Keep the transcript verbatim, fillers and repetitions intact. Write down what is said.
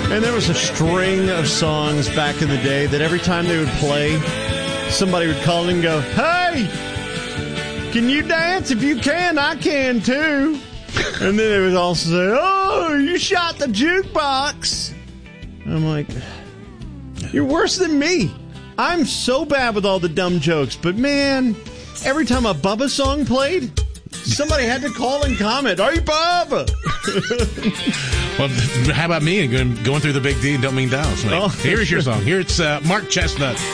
And there was a string of songs back in the day that every time they would play, somebody would call in and go, "Hey, can you dance? If you can, I can too." And then they would also say, "Oh, you shot the jukebox." I'm like, you're worse than me. I'm so bad with all the dumb jokes, but man, every time a Bubba song played, somebody had to call and comment, "Hey, Bubba." Well, how about me going, going through the Big D and Don't Mean Dallas? Like, Oh, here's your song. Here's uh, Mark Chestnut